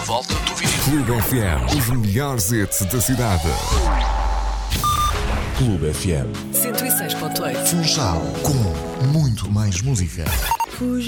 volta do vinil. Clube FM, os melhores hits da cidade. Clube FM 106.8. Funchal, com muito mais música.